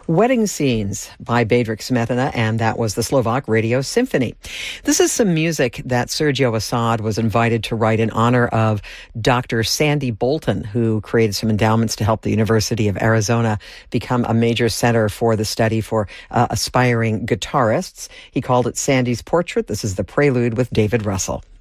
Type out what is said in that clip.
Wedding Scenes by Bedřich Smetana, and that was the Slovak Radio Symphony. This is some music that Sergio Assad was invited to write in honor of Dr. Sandy Bolton, who created some endowments to help the University of Arizona become a major center for the study for aspiring guitarists. He called it Sandy's Portrait. This is the prelude with David Russell.